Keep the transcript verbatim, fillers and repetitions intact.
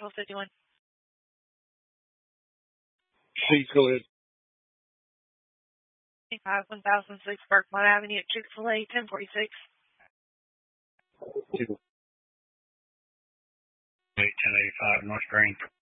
twelve fifty-one. Please go ahead. five one thousand six Berkmont Avenue at Chick-fil-A, ten forty-six. eight ten eighty-five North Green.